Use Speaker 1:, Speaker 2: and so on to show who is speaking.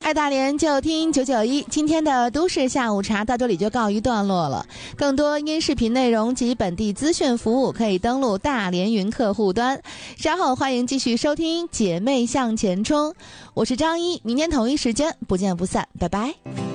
Speaker 1: 爱大连就听991，今天的都市下午茶到这里就告一段落了。更多音视频内容及本地资讯服务可以登录大连云客户端。稍后欢迎继续收听姐妹向前冲，我是张一，明天同一时间不见不散，拜拜。